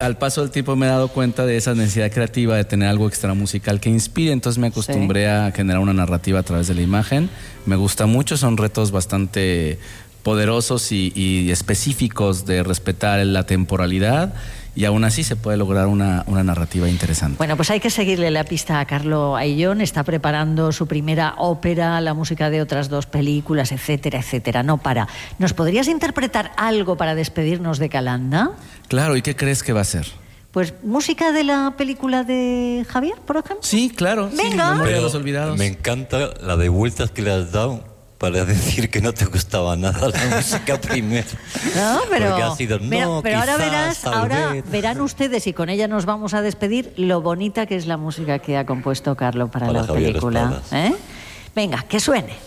al paso del tiempo me he dado cuenta de esa necesidad creativa de tener algo extramusical que inspire, entonces me acostumbré a generar una narrativa a través de la imagen. Me gusta mucho, son retos bastante poderosos y específicos de respetar la temporalidad, y aún así se puede lograr una narrativa interesante. Bueno, pues hay que seguirle la pista a Carlo Aillón. Está preparando su primera ópera, la música de otras 2 películas, etcétera, etcétera. No para. ¿Nos podrías interpretar algo para despedirnos de Calanda? Claro, ¿y qué crees que va a ser? Pues música de la película de Javier, por ejemplo. Sí, claro. Venga. Sí, Memoria de los Olvidados. Me encanta la de vueltas que le has dado para decir que no te gustaba nada la música primero. No, pero, porque ha sido, no, pero ahora quizás, ahora vez. verán ustedes, y con ella nos vamos a despedir, lo bonita que es la música que ha compuesto Carlo para la Javier película. Espadas. Venga, que suene.